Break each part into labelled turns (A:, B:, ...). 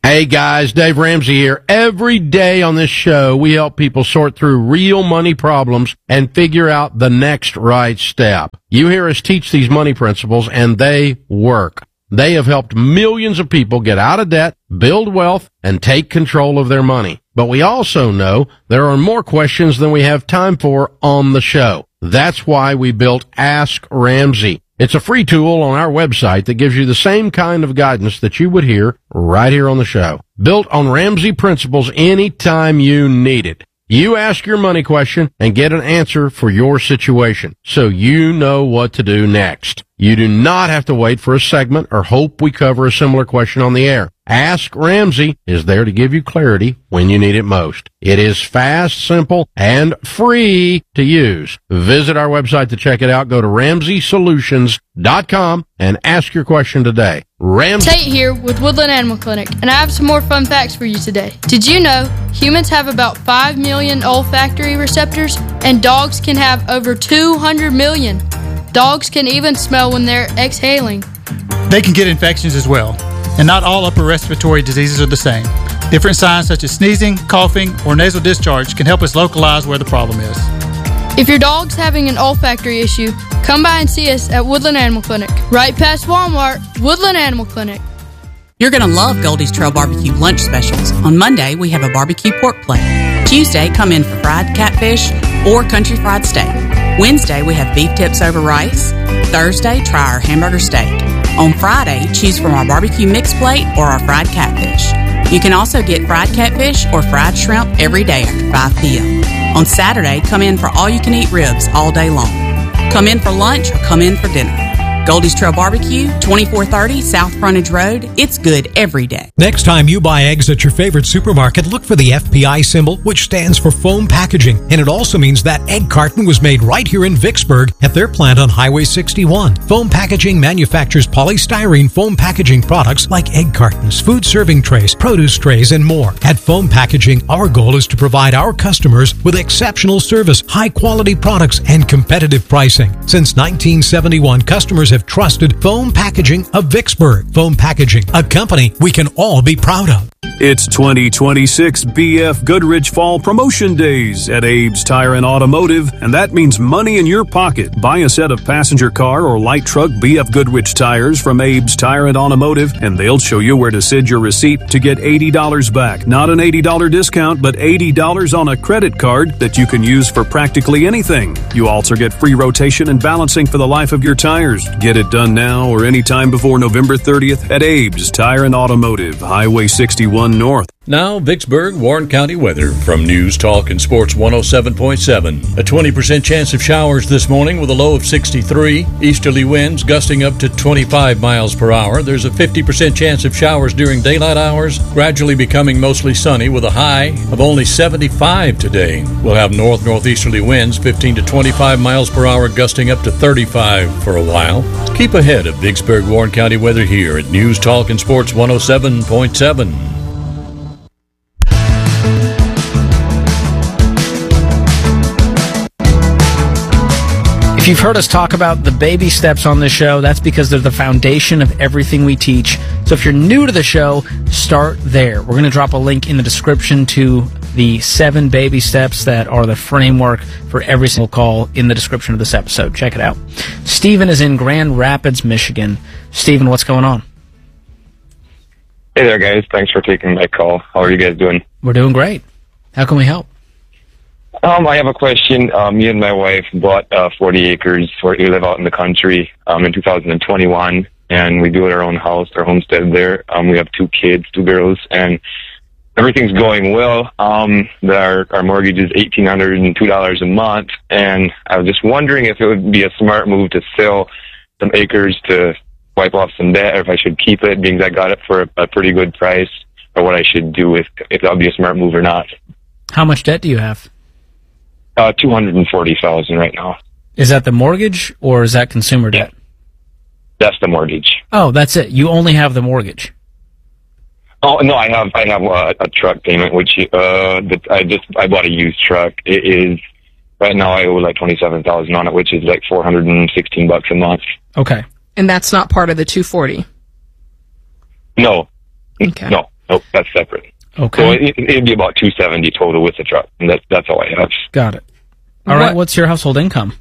A: Hey guys, Dave Ramsey here. Every day on this show, we help people sort through real money problems and figure out the next right step. You hear us teach these money principles and they work. They have helped millions of people get out of debt, build wealth, and take control of their money. But we also know there are more questions than we have time for on the show. That's why we built Ask Ramsey. It's a free tool on our website that gives you the same kind of guidance that you would hear right here on the show. Built on Ramsey principles anytime you need it. You ask your money question and get an answer for your situation, so you know what to do next. You do not have to wait for a segment or hope we cover a similar question on the air. Ask Ramsey is there to give you clarity when you need it most. It is fast, simple, and free to use. Visit our website to check it out. Go to RamseySolutions.com and ask your question today.
B: Tate here with Woodland Animal Clinic, and I have some more fun facts for you today. Did you know humans have about 5 million olfactory receptors, and dogs can have over 200 million? Dogs can even smell when they're exhaling.
C: They can get infections as well, and not all upper respiratory diseases are the same. Different signs such as sneezing, coughing, or nasal discharge can help us localize where the problem is.
B: If your dog's having an olfactory issue, come by and see us at Woodland Animal Clinic, right past Walmart. Woodland Animal Clinic.
D: You're going to love Goldie's Trail Barbecue lunch specials. On Monday, we have a barbecue pork plate. Tuesday, come in for fried catfish or country fried steak. Wednesday, we have beef tips over rice. Thursday, try our hamburger steak. On Friday, choose from our barbecue mix plate or our fried catfish. You can also get fried catfish or fried shrimp every day after 5 p.m. On Saturday, come in for all-you-can-eat ribs all day long. Come in for lunch or come in for dinner. Goldie's Trail Barbecue, 2430 South Frontage Road. It's good every day.
E: Next time you buy eggs at your favorite supermarket, look for the FPI symbol, which stands for foam packaging. And it also means that egg carton was made right here in Vicksburg at their plant on Highway 61. Foam Packaging manufactures polystyrene foam packaging products like egg cartons, food serving trays, produce trays, and more. At Foam Packaging, our goal is to provide our customers with exceptional service, high-quality products, and competitive pricing. Since 1971, customers have trusted Foam Packaging of Vicksburg. Foam Packaging, a company we can all be proud of.
F: It's 2026 BF Goodrich Fall Promotion Days at Abe's Tire and Automotive, and that means money in your pocket. Buy a set of passenger car or light truck BF Goodrich tires from Abe's Tire and Automotive, and they'll show you where to send your receipt to get $80 back. Not an $80 discount, but $80 on a credit card that you can use for practically anything. You also get free rotation and balancing for the life of your tires. Get it done now or anytime before November 30th at Abe's Tire and Automotive, Highway 61 North.
G: Now, Vicksburg, Warren County weather from News Talk and Sports 107.7. A 20% chance of showers this morning with a low of 63. Easterly winds gusting up to 25 miles per hour. There's a 50% chance of showers during daylight hours, gradually becoming mostly sunny with a high of only 75 today. We'll have northeasterly winds 15 to 25 miles per hour, gusting up to 35 for a while. Keep ahead of Vicksburg, Warren County weather here at News Talk and Sports 107.7.
H: If you've heard us talk about the baby steps on this show, that's because they're the foundation of everything we teach. So if you're new to the show, start there. We're going to drop a link in the description to the 7 baby steps that are the framework for every single call in the description of this episode. Check it out. Stephen is in Grand Rapids, Michigan. Stephen, what's going on?
I: Hey there, guys. Thanks for taking my call. How are you guys doing?
H: We're doing great. How can we help?
I: I have a question. Me and my wife bought 40 acres. We live out in the country in 2021, and we do it our own house, our homestead there. We have 2 kids, 2 girls, and everything's going well. Our mortgage is $1,802 a month, and I was just wondering if it would be a smart move to sell some acres to wipe off some debt, or if I should keep it, being I got it for a pretty good price, or what I should do, if that would be a smart move or not.
H: How much debt do you have?
I: $240,000 right now.
H: Is that the mortgage, or is that consumer debt?
I: That's the mortgage.
H: Oh, that's it. You only have the mortgage.
I: Oh no, I have a truck payment, which I bought a used truck. It is right now I owe like $27,000 on it, which is like $416 a month.
H: Okay,
J: and that's not part of the $240.
I: No.
J: Okay.
I: No. Nope, that's separate.
H: Okay.
I: So it'd be about $270 total with the truck, and that's all I have.
H: Got it. All right. What's your household income?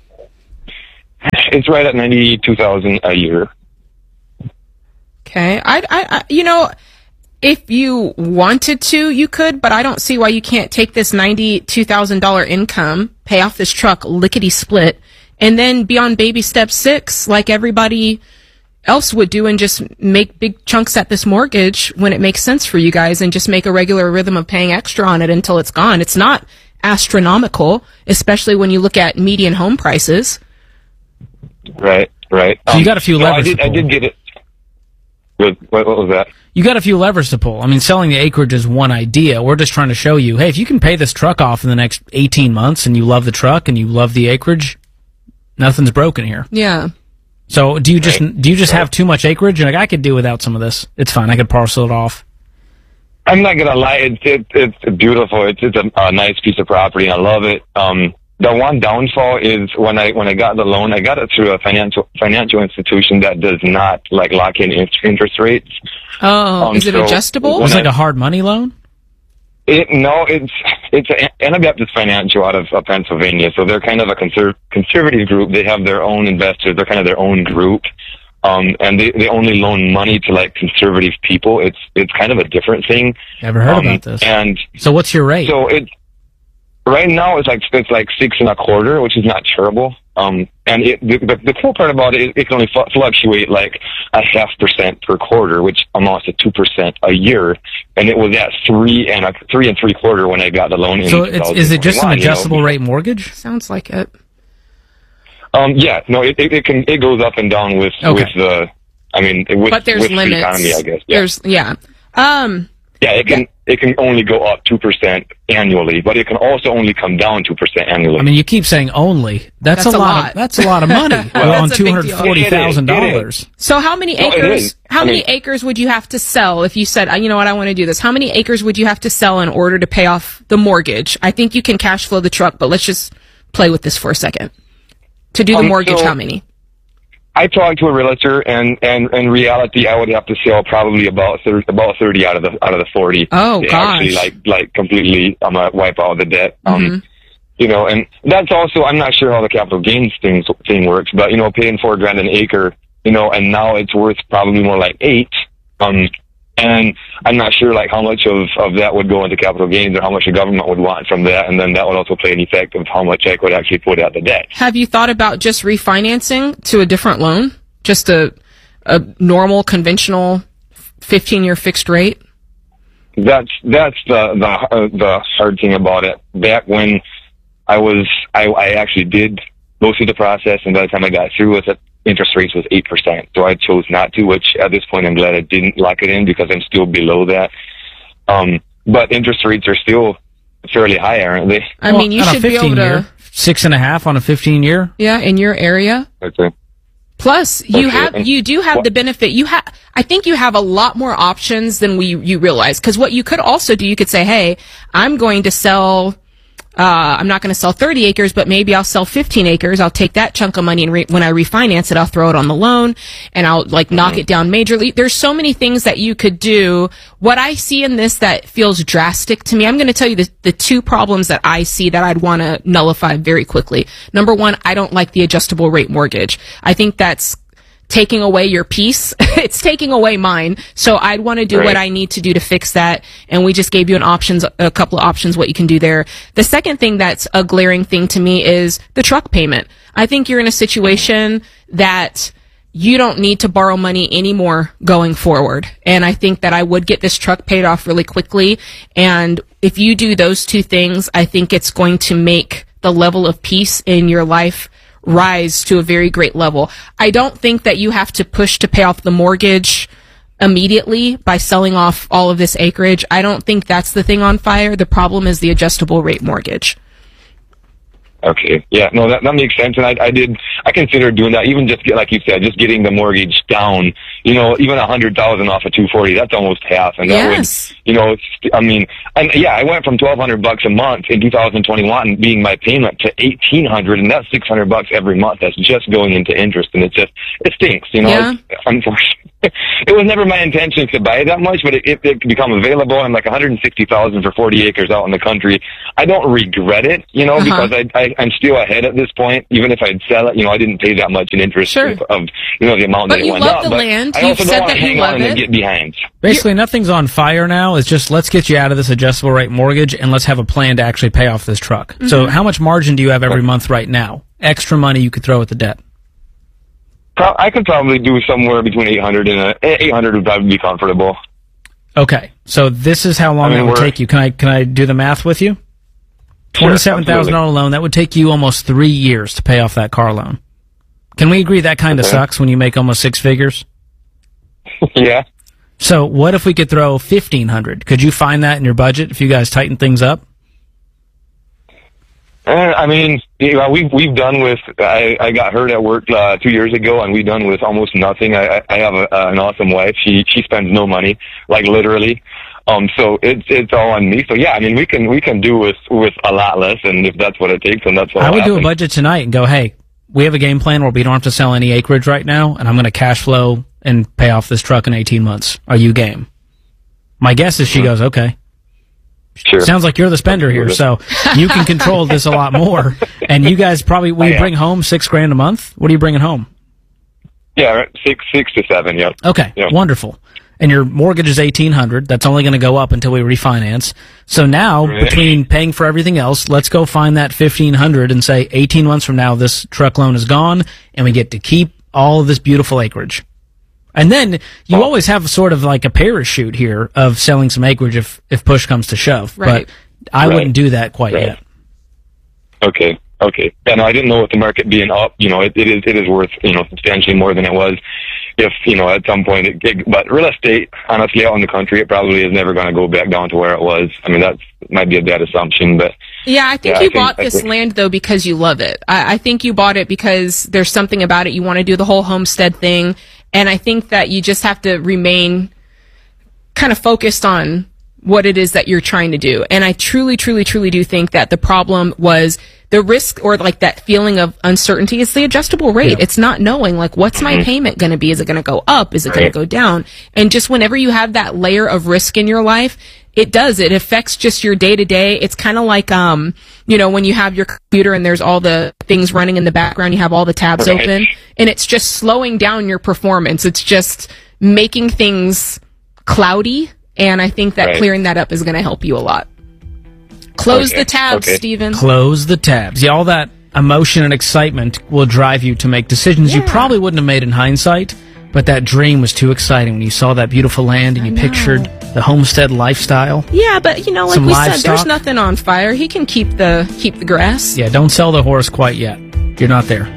I: It's right at $92,000 a year.
J: Okay. I if you wanted to, you could, but I don't see why you can't take this $92,000 income, pay off this truck lickety split, and then be on baby step 6 like everybody else would do, and just make big chunks at this mortgage when it makes sense for you guys, and just make a regular rhythm of paying extra on it until it's gone. It's not astronomical, especially when you look at median home prices.
I: Right.
H: So you got a few levers to pull.
I: I did get it. What was that?
H: You got a few levers to pull. I mean, selling the acreage is one idea. We're just trying to show you, hey, if you can pay this truck off in the next 18 months and you love the truck and you love the acreage, nothing's broken here.
J: Yeah.
H: So do you just have too much acreage? Like, I could do without some of this. It's fine. I could parcel it off.
I: I'm not gonna lie. It's beautiful. It's a nice piece of property. I love it. The one downfall is when I got the loan, I got it through a financial institution that does not lock in interest rates.
J: Oh, is it adjustable?
H: It's like a hard money loan?
I: It's Anabaptist Financial out of Pennsylvania. So they're kind of a conservative group. They have their own investors. They're kind of their own group. And they only loan money to conservative people. It's kind of a different thing.
H: Never heard about this.
I: And
H: so what's your rate?
I: So right now it's like 6.25%, which is not terrible. And the cool part about it, it can only fluctuate like 0.5% per quarter, which amounts to 2% a year. And it was at 3.75% when I got the loan.
H: So is it just an adjustable rate mortgage?
J: Sounds like it.
I: Yeah, no, it goes up and down with the,
J: but there's limits.
I: The economy, I guess. Yeah. It can only go up 2% annually, but it can also only come down 2% annually.
H: I mean, you keep saying only. That's a lot. That's a lot of money. On $240,000.
J: So how many acres? Many acres would you have to sell if you said, you know what, I want to do this? How many acres would you have to sell in order to pay off the mortgage? I think you can cash flow the truck, but let's just play with this for a second. To do the mortgage, how many?
I: I talked to a realtor, and in reality, I would have to sell probably about 30 out of the 40.
J: Oh,
I: to
J: gosh!
I: Actually, completely, wipe out the debt. And that's also, I'm not sure how the capital gains thing works, but paying $4,000 an acre, and now it's worth probably more like $8,000. And I'm not sure how much of that would go into capital gains or how much the government would want from that, and then that would also play an effect of how much I could actually put out the debt.
J: Have you thought about just refinancing to a different loan? Just a normal, conventional 15-year fixed rate?
I: That's the hard thing about it. Back when I actually did go through the process, and by the time I got through with it, interest rates was 8%. So I chose not to, which at this point I'm glad I didn't lock it in because I'm still below that. But interest rates are still fairly high, aren't they?
J: I mean, you should be able to
H: 6.5 on a 15-year.
J: Yeah, in your area.
I: Okay.
J: Plus, you do have the benefit. I think you have a lot more options than you realize. Because what you could also do, you could say, hey, I'm going to sell. I'm not going to sell 30 acres, but maybe I'll sell 15 acres. I'll take that chunk of money, and when I refinance it, I'll throw it on the loan, and I'll knock it down majorly. There's so many things that you could do. What I see in this that feels drastic to me, I'm going to tell you the two problems that I see that I'd want to nullify very quickly. Number one, I don't like the adjustable rate mortgage. I think that's taking away your peace. It's taking away mine. So I'd want to do what I need to do to fix that. And we just gave you a couple of options what you can do there. The second thing that's a glaring thing to me is the truck payment. I think you're in a situation that you don't need to borrow money anymore going forward. And I think that I would get this truck paid off really quickly. And if you do those two things, I think it's going to make the level of peace in your life rise to a very great level. I don't think that you have to push to pay off the mortgage immediately by selling off all of this acreage. I don't think that's the thing on fire. The problem is the adjustable rate mortgage.
I: Okay. Yeah, no, that makes sense. And I considered doing that, even just like you said, just getting the mortgage down, even 100,000 off of 240, that's almost half. And that would, I went from $1,200 a month in 2021 being my payment to $1,800, and that's $600 every month. That's just going into interest, and it stinks, It's unfortunate. It was never my intention to buy that much, but it could become available. I'm like $160,000 for 40 acres out in the country. I don't regret it, because I'm still ahead at this point. Even if I'd sell it, I didn't pay that much in interest of the amount that it went up.
J: But you love the land.
I: I
J: You've
I: also
J: said
I: don't want
J: that
I: to hang
J: you
I: on
J: love
I: and
J: it.
I: get behind.
H: Basically, nothing's on fire now. It's just, let's get you out of this adjustable rate mortgage and let's have a plan to actually pay off this truck.
J: Mm-hmm.
H: So how much margin do you have every month right now? Extra money you could throw at the debt?
I: I could probably do somewhere between 800 and 800 would probably be comfortable.
H: Okay, so this is how long that would take you. Can I do the math with you? $27,000 loan. That would take you almost 3 years to pay off that car loan. Can we agree that kind of sucks when you make almost six figures?
I: Yeah.
H: So what if we could throw $1,500? Could you find that in your budget if you guys tighten things up?
I: We've done with. I got hurt at work 2 years ago, and we've done with almost nothing. I have an awesome wife. She spends no money, like literally. So it's all on me. So yeah, we can do with a lot less, and if that's what it takes, then that's what
H: I would do a budget tonight and go, hey, we have a game plan where we don't have to sell any acreage right now, and I'm going to cash flow and pay off this truck in 18 months. Are you game? My guess is she goes, okay.
I: Sure.
H: Sounds like you're the spender here, so you can control this a lot more. And you guys probably, you bring home $6,000 a month? What are you bringing home?
I: Yeah, 6 to 7. Yep.
H: Okay, wonderful. And your mortgage is $1,800. That's only going to go up until we refinance. So now, between paying for everything else, let's go find that $1,500 and say 18 months from now, this truck loan is gone, and we get to keep all of this beautiful acreage. And then you always have sort of like a parachute here of selling some acreage if push comes to shove.
J: Right.
H: But I wouldn't do that quite yet.
I: Okay. Yeah, no, I didn't know with the market being up, it is worth, substantially more than it was if, at some point but real estate, honestly, out in the country, it probably is never going to go back down to where it was. That might be a bad assumption, but.
J: Yeah, I think you bought this land, though, because you love it. I think you bought it because there's something about it. You want to do the whole homestead thing. And I think that you just have to remain kind of focused on what it is that you're trying to do. And I truly, truly, truly do think that the problem was the risk or like that feeling of uncertainty. It's the adjustable rate. Yeah. It's not knowing, like, what's my payment going to be? Is it going to go up? Is it going to go down? And just whenever you have that layer of risk in your life, it affects just your day to day. It's kind of like, when you have your computer and there's all the things running in the background, you have all the tabs open, and it's just slowing down your performance. It's just making things cloudy. And I think that clearing that up is going to help you a lot. Close the tabs, Stephen.
H: Close the tabs. Yeah, all that emotion and excitement will drive you to make decisions you probably wouldn't have made in hindsight. But that dream was too exciting when you saw that beautiful land and you pictured the homestead lifestyle.
J: Yeah, but like we said, there's nothing on fire. He can keep the grass.
H: Yeah, don't sell the horse quite yet. You're not there.